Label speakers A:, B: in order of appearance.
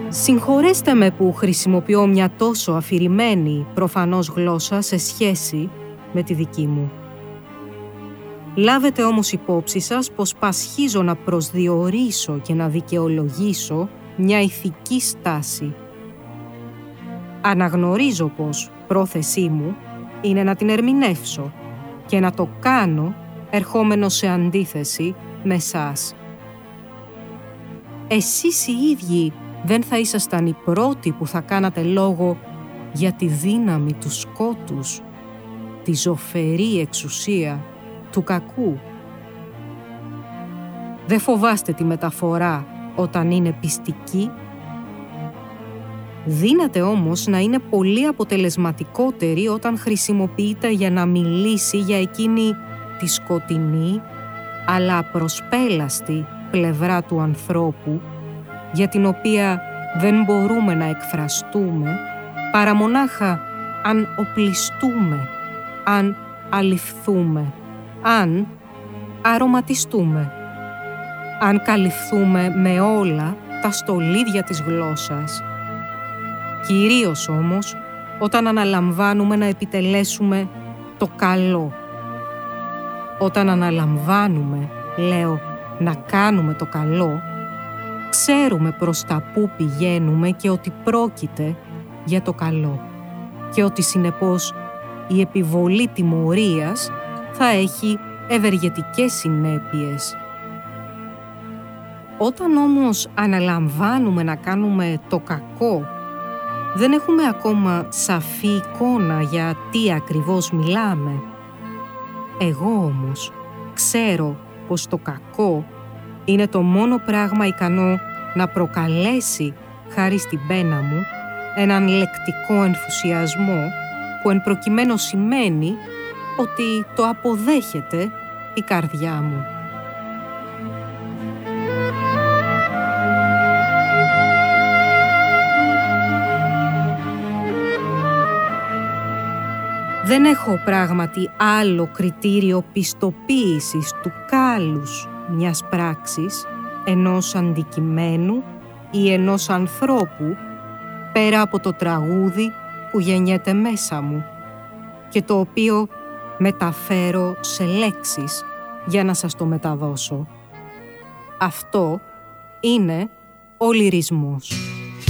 A: Συγχωρέστε με που χρησιμοποιώ μια τόσο αφηρημένη προφανώς γλώσσα σε σχέση με τη δική μου. Λάβετε όμως υπόψη σας πως πασχίζω να προσδιορίσω και να δικαιολογήσω μια ηθική στάση. Αναγνωρίζω πως πρόθεσή μου είναι να την ερμηνεύσω και να το κάνω ερχόμενο σε αντίθεση με εσάς. Εσείς οι ίδιοι δεν θα ήσασταν οι πρώτοι που θα κάνατε λόγο για τη δύναμη του σκότους, τη ζωφερή εξουσία του κακού. Δεν φοβάστε τη μεταφορά όταν είναι πιστική. Δύναται όμως να είναι πολύ αποτελεσματικότερη όταν χρησιμοποιείται για να μιλήσει για εκείνη τη σκοτεινή αλλά προσπέλαστη πλευρά του ανθρώπου, για την οποία δεν μπορούμε να εκφραστούμε παρά μονάχα αν οπλιστούμε, αν αληφθούμε, αν αρωματιστούμε, αν καλυφθούμε με όλα τα στολίδια της γλώσσας. Κυρίως όμως όταν αναλαμβάνουμε να επιτελέσουμε το καλό. Όταν αναλαμβάνουμε, λέω, να κάνουμε το καλό, ξέρουμε προς τα πού πηγαίνουμε και ότι πρόκειται για το καλό και ότι συνεπώς η επιβολή τιμωρίας θα έχει ευεργετικές συνέπειες. Όταν όμως αναλαμβάνουμε να κάνουμε το κακό, δεν έχουμε ακόμα σαφή εικόνα για τι ακριβώς μιλάμε. Εγώ όμως ξέρω πως το κακό είναι το μόνο πράγμα ικανό να προκαλέσει, χάρη στην πένα μου, έναν λεκτικό ενθουσιασμό που εν προκειμένου σημαίνει ότι το αποδέχεται η καρδιά μου. Δεν έχω πράγματι άλλο κριτήριο πιστοποίησης του κάλους μιας πράξης, ενός αντικειμένου ή ενός ανθρώπου, πέρα από το τραγούδι που γεννιέται μέσα μου και το οποίο μεταφέρω σε λέξεις για να σας το μεταδώσω. Αυτό είναι ο λυρισμός.